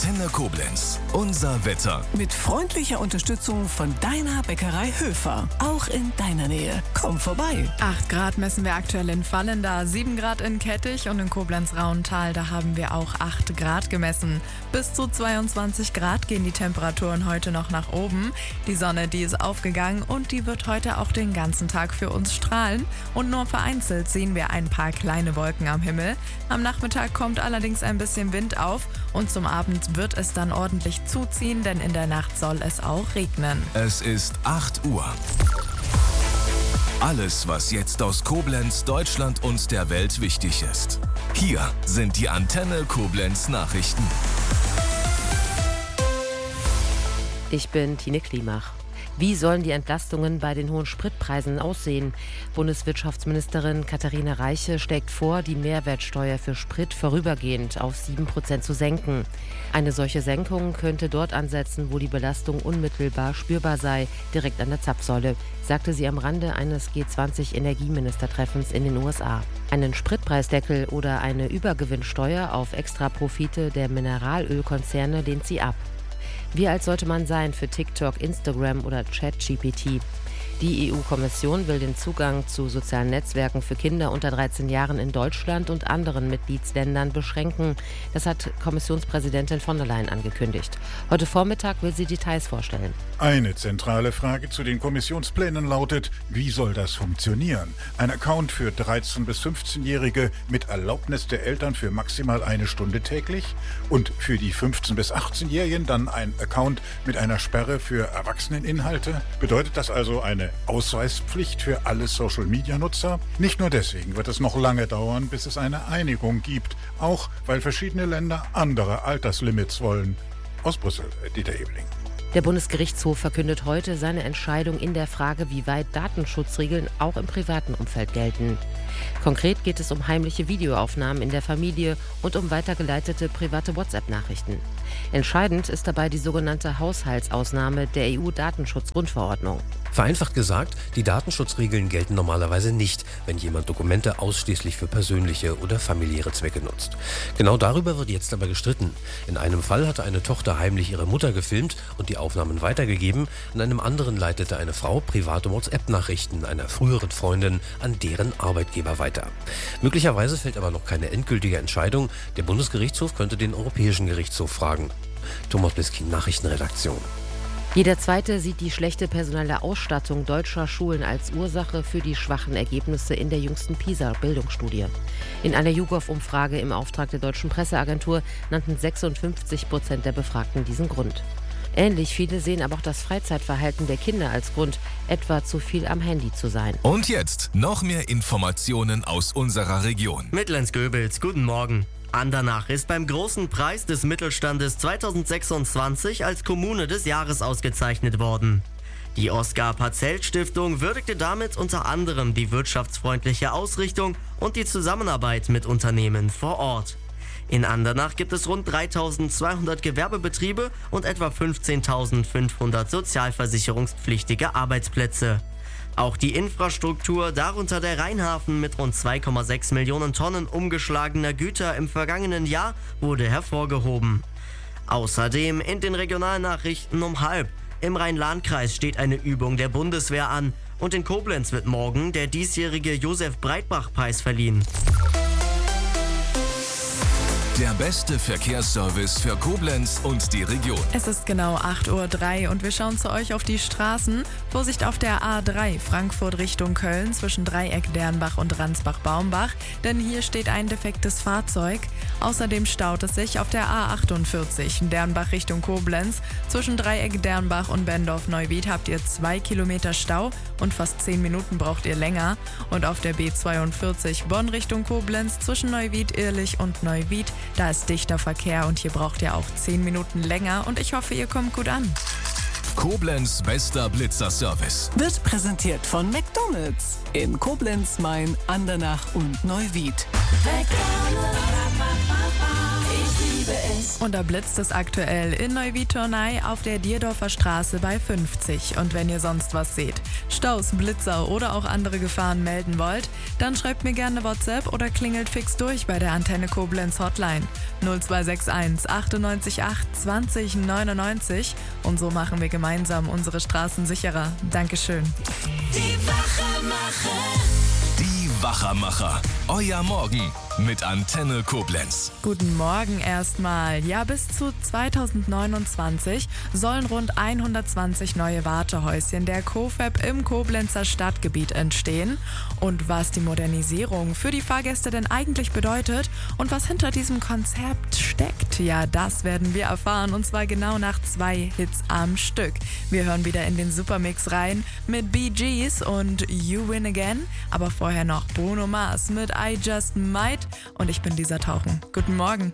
Antenne Koblenz. Unser Wetter. Mit freundlicher Unterstützung von deiner Bäckerei Höfer. Auch in deiner Nähe. Komm vorbei. 8 Grad messen wir aktuell in Vallenda, 7 Grad in Kettich und in Koblenz-Rauental, da haben wir auch 8 Grad gemessen. Bis zu 22 Grad gehen die Temperaturen heute noch nach oben. Die Sonne, die ist aufgegangen und die wird heute auch den ganzen Tag für uns strahlen. Und nur vereinzelt sehen wir ein paar kleine Wolken am Himmel. Am Nachmittag kommt allerdings ein bisschen Wind auf und zum Abend wird es dann ordentlich zuziehen, denn in der Nacht soll es auch regnen. Es ist 8 Uhr. Alles, was jetzt aus Koblenz, Deutschland und der Welt wichtig ist. Hier sind die Antenne Koblenz Nachrichten. Ich bin Tine Klimach. Wie sollen die Entlastungen bei den hohen Spritpreisen aussehen? Bundeswirtschaftsministerin Katharina Reiche schlägt vor, die Mehrwertsteuer für Sprit vorübergehend auf 7% zu senken. Eine solche Senkung könnte dort ansetzen, wo die Belastung unmittelbar spürbar sei, direkt an der Zapfsäule, sagte sie am Rande eines G20-Energieministertreffens in den USA. Einen Spritpreisdeckel oder eine Übergewinnsteuer auf Extraprofite der Mineralölkonzerne lehnt sie ab. Wie alt sollte man sein für TikTok, Instagram oder ChatGPT? Die EU-Kommission will den Zugang zu sozialen Netzwerken für Kinder unter 13 Jahren in Deutschland und anderen Mitgliedsländern beschränken. Das hat Kommissionspräsidentin von der Leyen angekündigt. Heute Vormittag will sie Details vorstellen. Eine zentrale Frage zu den Kommissionsplänen lautet, wie soll das funktionieren? Ein Account für 13- bis 15-Jährige mit Erlaubnis der Eltern für maximal 1 Stunde täglich? Und für die 15- bis 18-Jährigen dann ein Account mit einer Sperre für Erwachseneninhalte? Bedeutet das also eine Ausweispflicht für alle Social-Media-Nutzer? Nicht nur deswegen wird es noch lange dauern, bis es eine Einigung gibt, auch weil verschiedene Länder andere Alterslimits wollen. Aus Brüssel, Dieter Ebeling. Der Bundesgerichtshof verkündet heute seine Entscheidung in der Frage, wie weit Datenschutzregeln auch im privaten Umfeld gelten. Konkret geht es um heimliche Videoaufnahmen in der Familie und um weitergeleitete private WhatsApp-Nachrichten. Entscheidend ist dabei die sogenannte Haushaltsausnahme der EU-Datenschutzgrundverordnung. Vereinfacht gesagt, die Datenschutzregeln gelten normalerweise nicht, wenn jemand Dokumente ausschließlich für persönliche oder familiäre Zwecke nutzt. Genau darüber wird jetzt aber gestritten. In einem Fall hatte eine Tochter heimlich ihre Mutter gefilmt und die Aufnahmen weitergegeben. In einem anderen leitete eine Frau private WhatsApp-Nachrichten einer früheren Freundin an deren Arbeitgeber weiter. Möglicherweise fällt aber noch keine endgültige Entscheidung. Der Bundesgerichtshof könnte den Europäischen Gerichtshof fragen. Thomas Bliskin, Nachrichtenredaktion. Jeder Zweite sieht die schlechte personelle Ausstattung deutscher Schulen als Ursache für die schwachen Ergebnisse in der jüngsten PISA-Bildungsstudie. In einer YouGov-Umfrage im Auftrag der Deutschen Presseagentur nannten 56% der Befragten diesen Grund. Ähnlich viele sehen aber auch das Freizeitverhalten der Kinder als Grund, etwa zu viel am Handy zu sein. Und jetzt noch mehr Informationen aus unserer Region. Mittelland-Göbels, guten Morgen. Andernach ist beim Großen Preis des Mittelstandes 2026 als Kommune des Jahres ausgezeichnet worden. Die Oskar-Patzelt-Stiftung würdigte damit unter anderem die wirtschaftsfreundliche Ausrichtung und die Zusammenarbeit mit Unternehmen vor Ort. In Andernach gibt es rund 3.200 Gewerbebetriebe und etwa 15.500 sozialversicherungspflichtige Arbeitsplätze. Auch die Infrastruktur, darunter der Rheinhafen mit rund 2,6 Millionen Tonnen umgeschlagener Güter im vergangenen Jahr, wurde hervorgehoben. Außerdem in den Regionalnachrichten um 12:30. Im Rhein-Lahn-Kreis steht eine Übung der Bundeswehr an und in Koblenz wird morgen der diesjährige Josef-Breitbach-Preis verliehen. Der beste Verkehrsservice für Koblenz und die Region. Es ist genau 8:03 Uhr und wir schauen zu euch auf die Straßen. Vorsicht auf der A3 Frankfurt Richtung Köln zwischen Dreieck Dernbach und Ransbach-Baumbach, denn hier steht ein defektes Fahrzeug. Außerdem staut es sich auf der A48 Dernbach Richtung Koblenz. Zwischen Dreieck Dernbach und Bendorf-Neuwied habt ihr 2 Kilometer Stau und fast 10 Minuten braucht ihr länger. Und auf der B42 Bonn Richtung Koblenz zwischen Neuwied-Irlich und Neuwied, da ist dichter Verkehr und hier braucht ihr auch 10 Minuten länger und ich hoffe, ihr kommt gut an. Koblenz bester Blitzerservice. Wird präsentiert von McDonald's in Koblenz, Main, Andernach und Neuwied. McDonald's, ich liebe es. Und da blitzt es aktuell in Neuwied-Turnay auf der Dierdorfer Straße bei 50. Und wenn ihr sonst was seht, Staus, Blitzer oder auch andere Gefahren melden wollt, dann schreibt mir gerne WhatsApp oder klingelt fix durch bei der Antenne Koblenz Hotline 0261 98 8 20 99. Und so machen wir gemeinsam unsere Straßen sicherer. Dankeschön. Die Wachermacher. Euer Morgen mit Antenne Koblenz. Guten Morgen erstmal. Ja, bis zu 2029 sollen rund 120 neue Wartehäuschen der COFAB im Koblenzer Stadtgebiet entstehen. Und was die Modernisierung für die Fahrgäste denn eigentlich bedeutet und was hinter diesem Konzept steckt, ja, das werden wir erfahren, und zwar genau nach 2 Hits am Stück. Wir hören wieder in den Supermix rein mit Bee Gees und You Win Again, aber vorher noch Bruno Mars mit I Just Might, und ich bin Lisa Tauchen. Guten Morgen.